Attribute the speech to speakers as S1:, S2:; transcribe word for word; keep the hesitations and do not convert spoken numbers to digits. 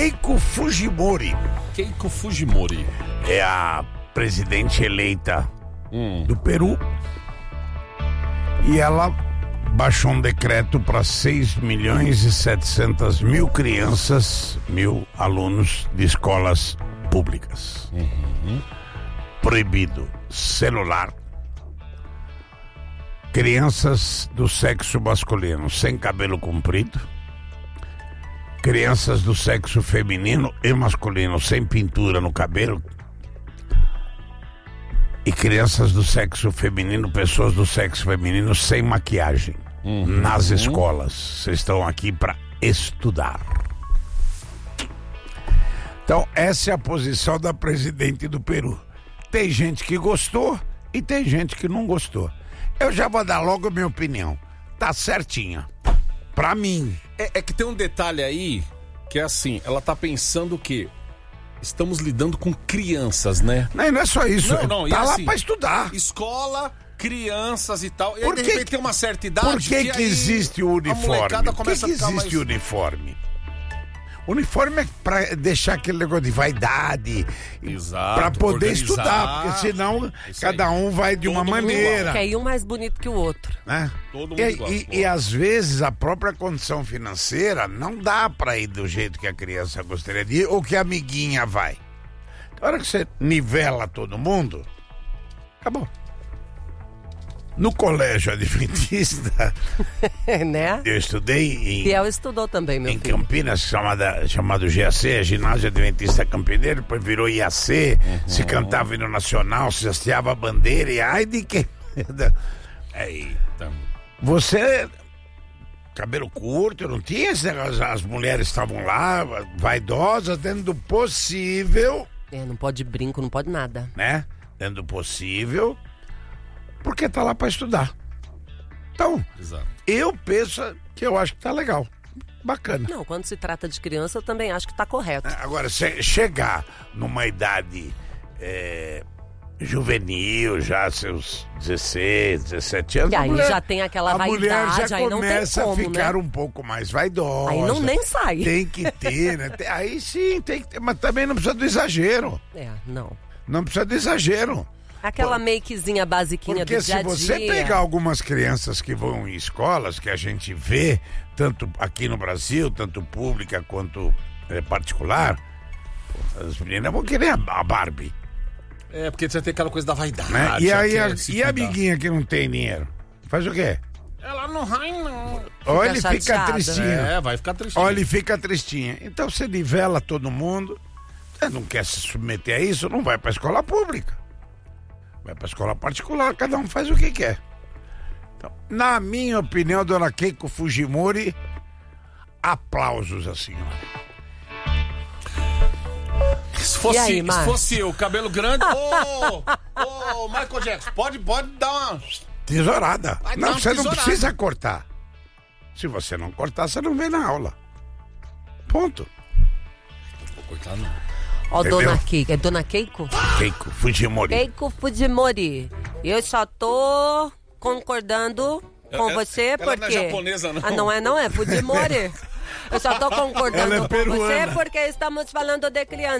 S1: Keiko Fujimori.
S2: Keiko Fujimori.
S1: É a presidente eleita hum. do Peru. E ela baixou um decreto para seis milhões e setecentas mil crianças, mil alunos de escolas públicas. Uhum. Proibido celular. Crianças do sexo masculino sem cabelo comprido. Crianças do sexo feminino e masculino sem pintura no cabelo. E crianças do sexo feminino, pessoas do sexo feminino sem maquiagem. Uhum. Nas escolas. Vocês estão aqui para estudar. Então, essa é a posição da presidente do Peru. Tem gente que gostou e tem gente que não gostou. Eu já vou dar logo a minha opinião. Tá certinha. Pra mim.
S2: É, é que tem um detalhe aí, que é assim, ela tá pensando que estamos lidando com crianças, né?
S1: Não, não é só isso.
S2: Não, não,
S1: tá
S2: e
S1: lá
S2: assim,
S1: pra estudar.
S2: Escola, crianças e tal. E
S1: por
S2: aí, de
S1: que,
S2: repente, tem uma certa idade.
S1: Por que, que, que existe o uniforme? Por que, que existe
S2: mais...
S1: o uniforme? O uniforme é pra deixar aquele negócio de vaidade.
S2: Exato.
S1: Pra poder
S2: organizar.
S1: estudar, porque senão
S2: Isso
S1: cada
S2: aí.
S1: um vai de
S2: Todo
S1: uma maneira.
S3: Quer ir um mais bonito que o outro.
S1: Né?
S2: Todo mundo
S1: e,
S2: igual.
S1: E, e às vezes a própria condição financeira não dá pra ir do jeito que a criança gostaria de ir ou que a amiguinha vai. Na hora que você nivela todo mundo, acabou. No colégio adventista,
S3: né?
S1: eu estudei em,
S3: Biel estudou também, meu
S1: em
S3: filho.
S1: Campinas, chamada, chamado G A C, Ginásio Adventista Campineiro, depois virou I A C, uhum. Se cantava hino nacional, se hasteava a bandeira, e ai de que... Eita. Você, cabelo curto, não tinha esse negócio, as mulheres estavam lá, vaidosas, dentro do possível...
S3: É, não pode brinco, não pode nada.
S1: Né? Dentro do possível... Porque tá lá para estudar. Então,
S2: exato.
S1: Eu penso que eu acho que tá legal. Bacana.
S3: Não, quando se trata de criança, eu também acho que tá correto.
S1: Agora, se chegar numa idade é, juvenil, já seus dezesseis, dezessete anos...
S3: E aí
S1: mulher,
S3: já tem aquela
S1: a
S3: vaidade,
S1: mulher já
S3: aí não tem
S1: começa
S3: como,
S1: a ficar
S3: né?
S1: um pouco mais vaidosa.
S3: Aí não nem sai.
S1: Tem que ter, né? Aí sim, tem que ter, mas também não precisa do exagero.
S3: É, não.
S1: Não precisa do exagero.
S3: Aquela makezinha basiquinha
S1: Porque
S3: do dia a dia.
S1: Porque se você pegar algumas crianças que vão em escolas, que a gente vê, tanto aqui no Brasil, tanto pública quanto é, particular, as meninas vão querer a Barbie.
S2: É, porque você tem aquela coisa da vaidade.
S1: Né? E aí, a, e a amiguinha que não tem dinheiro? Faz o quê?
S2: Ela não vai, não.
S1: Ou ele fica tristinha.
S2: É, vai ficar tristinha.
S1: Ou ele fica tristinha. Então você nivela todo mundo, você não quer se submeter a isso, não vai pra escola pública. Vai pra escola particular, cada um faz o que quer. Então, na minha opinião, dona Keiko Fujimori, aplausos à senhora.
S2: Se fosse,
S3: aí,
S2: se fosse eu, cabelo grande, ô, ô, Michael Jackson, pode, pode dar uma...
S1: Tesourada.
S2: Vai
S1: não,
S2: dar uma
S1: você
S2: tesourada.
S1: não precisa cortar. Se você não cortar, você não vem na aula. Ponto.
S2: Não vou cortar, não.
S3: Ó, dona Keiko. É dona Keiko?
S1: Keiko Fujimori.
S3: Keiko Fujimori. Eu só tô concordando com
S2: ela,
S3: você
S2: ela
S3: porque...
S2: não é japonesa, não.
S3: Ah, não é, não é? Fujimori. Eu só tô concordando
S1: Ela é
S3: com
S1: peruana.
S3: você porque estamos falando de criança.